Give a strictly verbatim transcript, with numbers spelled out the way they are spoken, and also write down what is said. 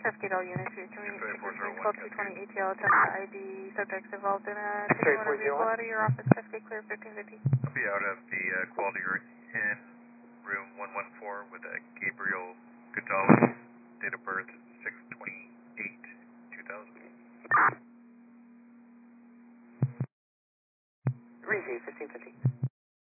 Cascade all units, your community four zero one, call two twenty A T L, attempt to I D subjects involved in a ticket motor vehicle out of your office, Cascade clear fifteen fifty. I'll be out of the uh, quality room in room one one four with uh, Gabriel Gonzalez, date of birth six twenty-eight two thousand. Repeat fifteen fifty.